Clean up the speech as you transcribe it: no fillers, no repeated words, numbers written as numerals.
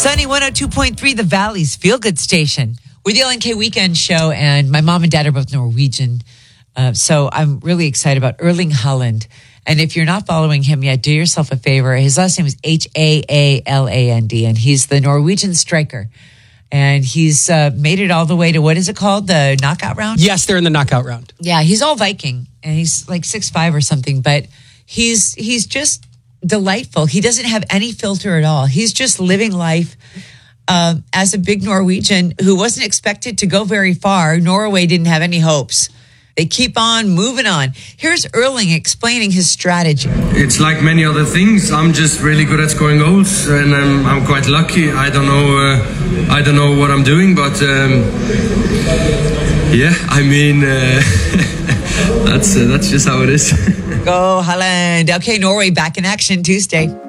Sunny 102.3, the Valley's Feel Good Station. We're the LNK Weekend Show, and my mom and dad are both Norwegian. So I'm really excited about Erling Haaland. And if you're not following him yet, do yourself a favor. His last name is Haaland, and he's the Norwegian striker. And he's made it all the way to, what is it called? The knockout round? Yes, they're in the knockout round. Yeah, he's all Viking, and he's like 6'5" or something, but he's just delightful. He doesn't have any filter at all. He's just living life as a big Norwegian who wasn't expected to go very far. Norway didn't have any hopes. They keep on moving on. Here's Erling explaining his strategy. It's like many other things. I'm just really good at scoring goals, and I'm quite lucky. I don't know what I'm doing, but yeah, I mean, that's just how it is. Go Haaland. Okay, Norway back in action Tuesday.